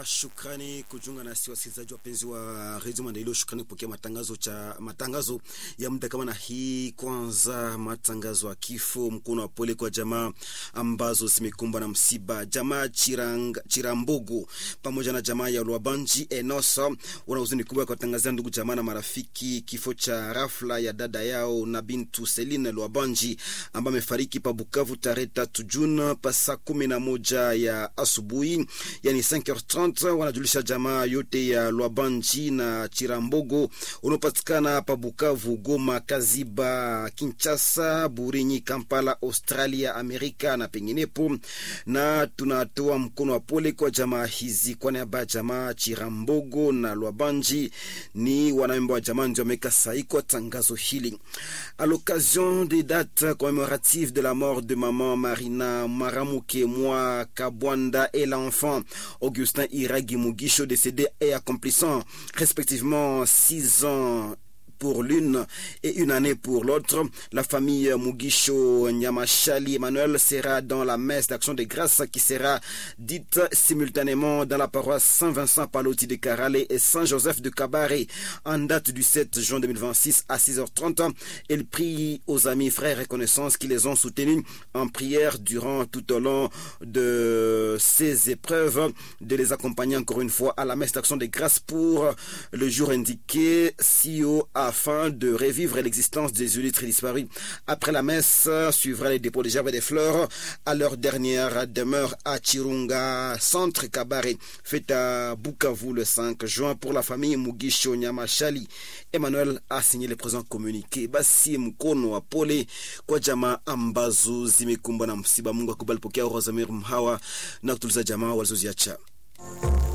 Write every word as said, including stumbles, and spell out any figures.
Shukrani kujiunga nasi wasikilizaji wapenzi wa Radio Maendeleo. Shukrani kupokea matangazo cha matangazo ya muda kama na hii. Kwanza matangazo ya kifo, mkono wa pole kwa jamaa ambazo zimekumbwa na msiba. Jamaa Chirang, Chirambogo pamoja na jamaa ya Lwabanji Enosa wana huzuni kubwa kwa tangazia ndugu jamaa na marafiki kifo cha rafla ya dada yao na bintu Celine Lwabanji ambaye amefariki pa Bukavu tarehe tatu Juni pa saa kumi na moja ya asubuhi, yani cinq heures trente. Wanajulisha jamaa yote ya Lwabanji na Chirambogo unapatikana pa Bukavu, Goma, Kaziba, Kinshasa, Burinyi, Kampala, Australia, Amerika na penginepo, na tunatoa mkono wa pole kwa jamaa hizi. Kwa niaba ya jamaa Chirambogo na Lwabanji, ni wanaimba wa jamaa ndio wameka sahi kwa tangazo hili. À l'occasion des dates commémoratives de la mort de maman Marina Maramuke Mwa Kabwanda et l'enfant Augustin Iragi Mugisho, décédé et accomplissant respectivement six ans pour l'une et une année pour l'autre, la famille Mugisho Nyamashali Emmanuel sera dans la messe d'action de grâce qui sera dite simultanément dans la paroisse Saint-Vincent Paloti de Karale et Saint-Joseph de Kabare en date du sept juin deux mille vingt-six à six heures trente. Elle prie aux amis, frères et connaissances qui les ont soutenus en prière durant tout au long de ces épreuves de les accompagner encore une fois à la messe d'action de grâce pour le jour indiqué, si haut à afin de revivre l'existence des illustres disparus. Après la messe, suivra les dépôts de gerbes et des fleurs à leur dernière demeure à Chirunga, centre Kabare, fait à Bukavu le cinq juin pour la famille Mugisho Nyamashali. Emmanuel a signé le présent communiqué. Basi mkono wa pole kwa jamaa ambazo zimekumbwa na msiba. Mungu akubali pokea roho za Mhawa na kutuliza jamaa walizoziacha.